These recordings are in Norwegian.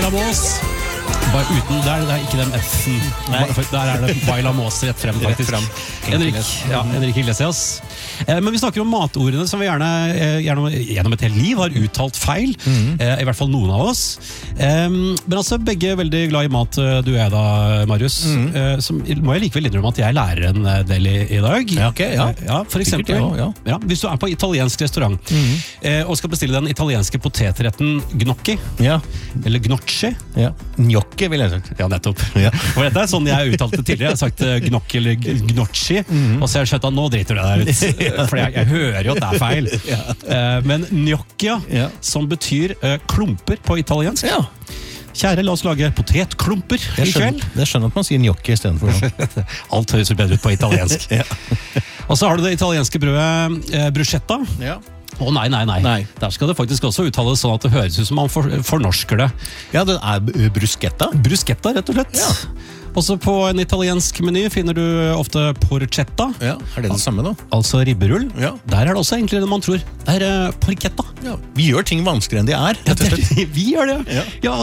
Bailamos. Bare uten, det er ikke den F-en. Der det Bailamos rett frem, faktisk. Henrik Iglesias. Men vi snakker om matordene som vi gjerne gjennom et helt liv har uttalt feil. I hvert fall noen av oss. Men altså, begge er veldig glad i mat, du og jeg da, Marius. Så må jeg likevel innrømme at jeg lærer en del i dag. Ja, for eksempel, hvis du er på italiensk restaurant og skal bestille den italienske potetretten gnocchi, eller gnocchi. Gnocchi vil jeg sagt. Ja, nettopp. For dette er sånn jeg uttalte tidligere. Jeg har sagt gnocchi eller gnocchi, og så har jeg skjønt at nå driter du deg ut. For jeg hører jo at det er feil. Men gnocchi, som betyr klumper på italiensk. Kjære, la oss lage potetklumper i kveld. Jeg skjønner at man sier gnocchi i stedet for. Alt høres bedre ut på italiensk. Og så har du det italienske brødet bruschetta. Nei. Der skal det faktisk også uttales sånn at det høres ut som man fornorsker det. Ja, det er bruschetta. Bruschetta, rett og slett. Også på en italiensk meny finner du ofte porchetta. Er det samme da? Altså ribberull. Der er det også enklere enn man tror. Det er porchetta. Vi gjør ting vanskeligere enn de er. Vi gjør det.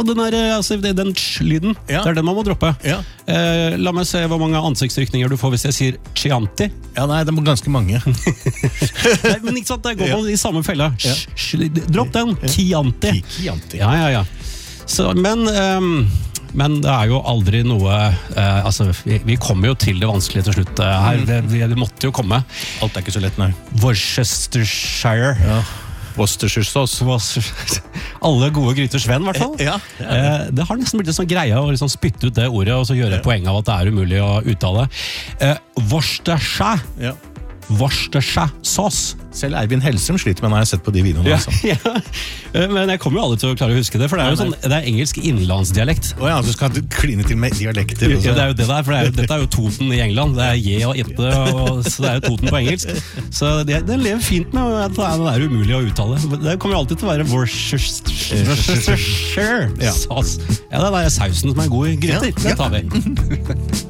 Den lyden, det er den man må droppe. La meg se hvor mange ansiktsrykninger du får hvis jeg sier Chianti. Nei, det er ganske mange. Nei, men ikke sant, der går man i samme felle. Dropp den, Chianti. Ja. Så, men det er jo aldri noe vi kommer jo til det vanskelige til slutt her, det måtte jo komme. Alt er ikke så lett, nei. Worcestershire. Worcestershire sauce. Alle gode gryters venn, i hvert fall. Det har nesten blitt en sånn greie å liksom spytte ut det ordet og så gjøre et poeng av at det er umulig å uttale. Worcestershire. Worcestershire sauce. Selv Eivind Hellstrøm sliter med når jeg har sett på de videoene. Men jeg kommer jo aldri til å klare å huske det, for det er jo sånn, det er engelsk innlandsdialekt. Du skal kline til med dialekter. Det er jo det der, for dette er jo Toten i England. Det er je og itte, så det er jo Toten på engelsk. Så det lever fint med at det er umulig å uttale. Det kommer jo alltid til å være Worcestershire sauce. Det er sausen som er god i gryter. Det tar vi.